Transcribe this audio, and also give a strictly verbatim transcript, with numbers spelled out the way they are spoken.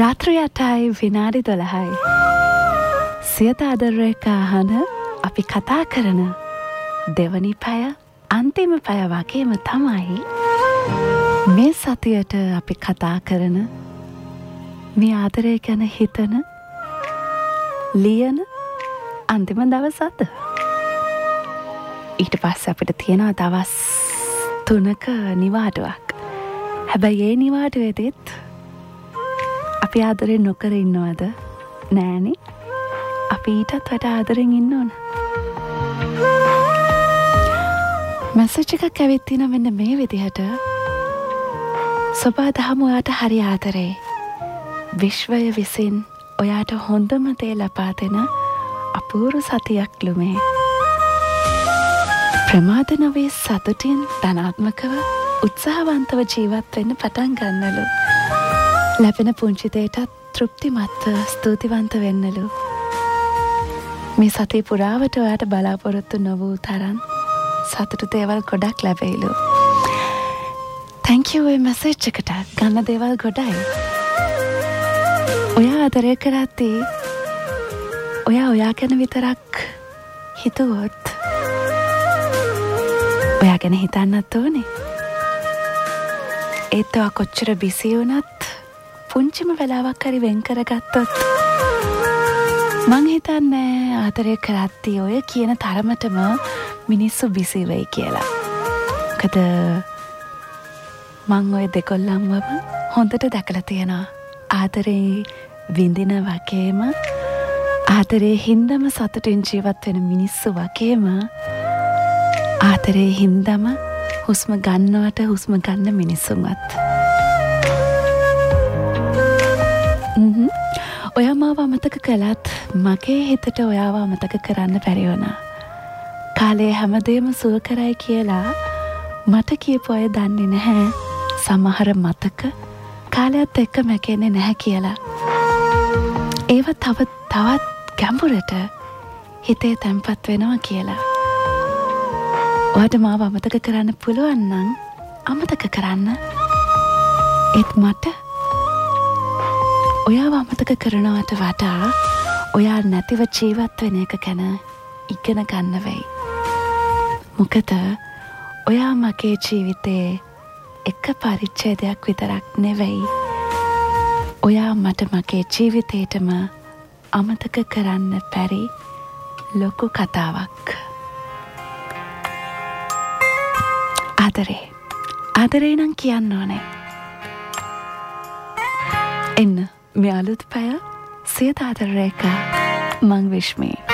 රාත්‍රී අටයි විනාඩි දොළහයි. සියත ආදරේක අහන අපි කතා කරන දෙවනි පැය අන්තිම පැය වගේම තමයි මේ සතියට අපි කතා කරන මේ ආදරය ගැන හිතන ලියන අන්තිම දවසද. ඊට පස්සේ අපිට තියෙනවා දවස් තුනක නිවාඩුවක්. හැබැයි ඒ නිවාඩුවේදීත් අපි ආදරේ නොකර ඉන්නවද? නෑනේ. අපි ඊටත් වඩා ආදරෙන් ඉන්න ඕන. මැසේජ් එකක් ඇවිත් තියෙනවා මෙන්න මේ විදිහට. සබා දහම ඔයාට හරි ආදරේ. විශ්වය විසින් ඔයාට හොඳම දේ ලබා දෙන අපූර්ව සතියක් ලුමේ. ප්‍රමාද නොවී සතුටින් ධනාත්මකව උත්සාහවන්තව ජීවත් වෙන්න පටන් ගන්නලු. ලැබෙන පුංචි දෙයටත් තෘප්තිමත්ව ස්තුතිවන්ත වෙන්නලු. මේ සතිය පුරාවට ඔයාට බලාපොරොත්තු නොවූ තරම් සතුටු දේවල් ගොඩක් ලැබෙයිලු. thank you ඒ මැසේජ් එකට. ගන්න දේවල් ගොඩයි. ඔයා ආදරය කරද්දී ඔයා ඔයා ගැන විතරක් හිතුවොත් ඔයා ගැන හිතන්නත් ඕනේ. ඒත් ඔයා කොච්චර බිසි වුණත් පුංචිම වෙලාවක් හරි වෙන් කරගත්තොත් මං හිතන්නේ ආදරය කරද්දී ඔය කියන තරමටම මිනිස්සු බිසි වෙයි කියලා. මොකද මං ඔය දෙකොල්ලන්වම හොඳට දැකලා තියෙනවා. ආදරේ විඳින වගේම ආදරේ හින්දම සතුටින් ජීවත් වෙන මිනිස්සු වගේම ආදරේ හින්දම හුස්ම ගන්නවට හුස්ම ගන්න මිනිස්සුන්වත්. ඔයා මාව අමතක කළත් මගේ හිතට ඔයාව අමතක කරන්න බැරි වුණා. කාලේ හැමදේම සුව කරයි කියලා මට කියපු අය දන්නේ නැහැ. සමහර මතක කාලයත් එක්ක මැකෙන්නේ නැහැ කියලා. ඒව තව තවත් ගැඹුරට හිතේ තැම්පත් වෙනවා කියලා. ඔයාට මාව අමතක කරන්න පුළුවන් නම් අමතක කරන්න. ඒත් මට ඔයාව අමතක කරනවට වඩා ඔයා නැතිව ජීවත් වෙන එක ගැන ඉගෙන ගන්න වෙයි. මොකද ඔයා මගේ ජීවිතේ එක පරිච්ඡේදයක් විතරක් නෙවෙයි. ඔයා මට මගේ ජීවිතේටම අමතක කරන්න බැරි ලොකු කතාවක්. ආදරේ. ආදරේ නම් කියන්න ඕනේ. එන්න මේ අලුත් පැය සියත ආදරේක මං විශ්මී.